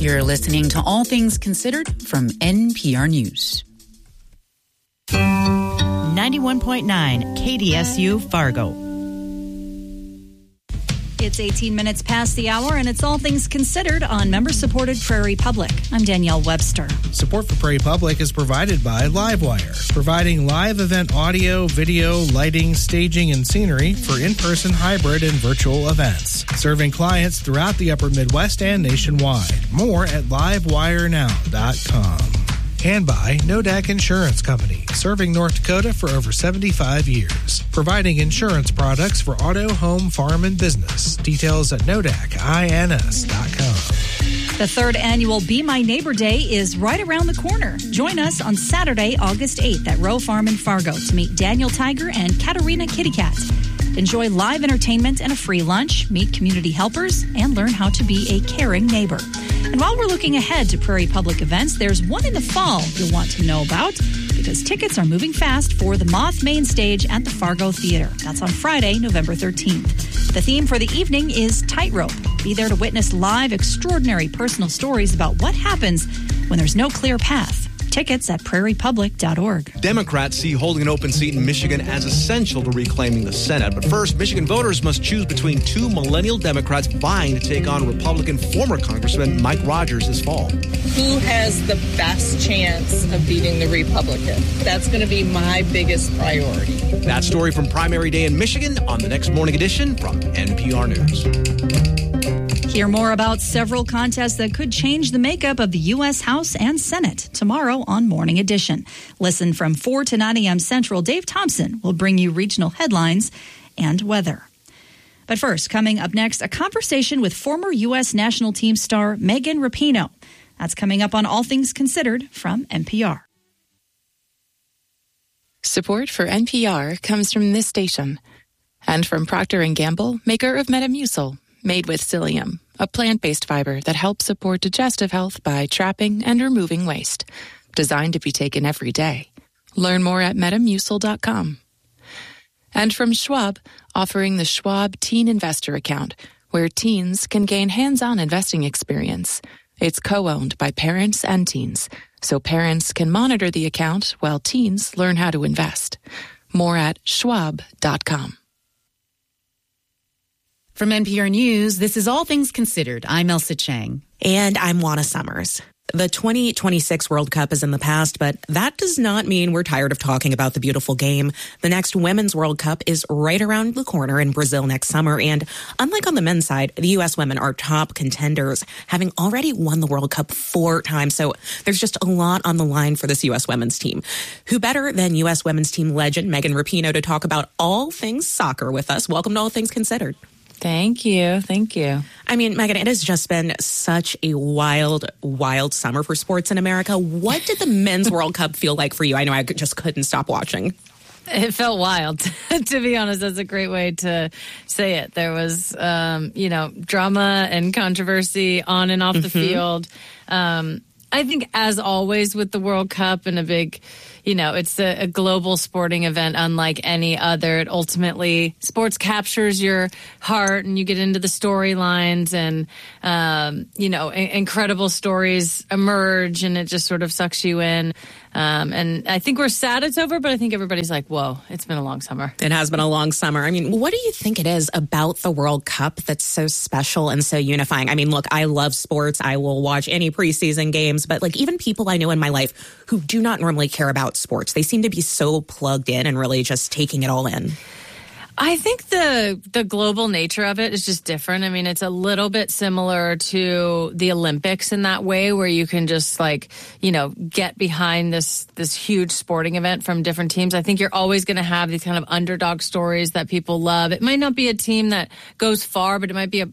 You're listening to All Things Considered from NPR News. 91.9 KDSU Fargo. It's 18 minutes past the hour, and it's All Things Considered on member-supported Prairie Public. I'm Danielle Webster. Support for Prairie Public is provided by Livewire, providing live event audio, video, lighting, staging, and scenery for in-person, hybrid, and virtual events. Serving clients throughout the upper Midwest and nationwide. More at livewirenow.com. And by Nodak Insurance Company, serving North Dakota for over 75 years. Providing insurance products for auto, home, farm, and business. Details at nodakins.com. The third annual Be My Neighbor Day is right around the corner. Join us on Saturday, August 8th at Rowe Farm in Fargo to meet Daniel Tiger and Katarina Kitty Cat. Enjoy live entertainment and a free lunch, meet community helpers, and learn how to be a caring neighbor. And while we're looking ahead to Prairie Public events, there's one in the fall you'll want to know about because tickets are moving fast for the Moth Main Stage at the Fargo Theater. That's on Friday, November 13th. The theme for the evening is Tightrope. Be there to witness live, extraordinary personal stories about what happens when there's no clear path. Tickets at prairiepublic.org. Democrats see holding an open seat in Michigan as essential to reclaiming the Senate. But first, Michigan voters must choose between two millennial Democrats vying to take on Republican former Congressman Mike Rogers this fall. Who has the best chance of beating the Republican? That's going to be my biggest priority. That story from primary day in Michigan on the next morning edition from NPR News. Hear more about several contests that could change the makeup of the U.S. House and Senate tomorrow on Morning Edition. Listen from 4 to 9 a.m. Central. Dave Thompson will bring you regional headlines and weather. But first, coming up next, a conversation with former U.S. national team star Megan Rapinoe. That's coming up on All Things Considered from NPR. Support for NPR comes from this station and from Procter & Gamble, maker of Metamucil, made with psyllium, a plant-based fiber that helps support digestive health by trapping and removing waste. Designed to be taken every day. Learn more at Metamucil.com. And from Schwab, offering the Schwab Teen Investor Account, where teens can gain hands-on investing experience. It's co-owned by parents and teens, so parents can monitor the account while teens learn how to invest. More at Schwab.com. From NPR News, this is All Things Considered. I'm Elsa Chang. And I'm Juana Summers. The 2026 World Cup is in the past, but that does not mean we're tired of talking about the beautiful game. The next Women's World Cup is right around the corner in Brazil next summer. And unlike on the men's side, the U.S. women are top contenders, having already won the World Cup 4 times. So there's just a lot on the line for this U.S. women's team. Who better than U.S. women's team legend Megan Rapinoe to talk about all things soccer with us? Welcome to All Things Considered. Thank you. Thank you. I mean, Megan, it has just been such a wild, wild summer for sports in America. What did the Men's World Cup feel like for you? I know I just couldn't stop watching. It felt wild, to be honest. That's a great way to say it. There was, drama and controversy on and off the field. I think, as always with the World Cup and a big, it's a global sporting event unlike any other. It ultimately, sports captures your heart and you get into the storylines and, incredible stories emerge and it just sort of sucks you in. And I think we're sad it's over, but I think everybody's like, whoa, it's been a long summer. It has been a long summer. I mean, what do you think it is about the World Cup that's so special and so unifying? I mean, look, I love sports. I will watch any preseason games, but even people I know in my life who do not normally care about sports, they seem to be so plugged in and really just taking it all in. I think the global nature of it is just different. I mean, it's a little bit similar to the Olympics in that way, where you can just get behind this huge sporting event from different teams. I think you're always going to have these kind of underdog stories that people love. It might not be a team that goes far, but it might be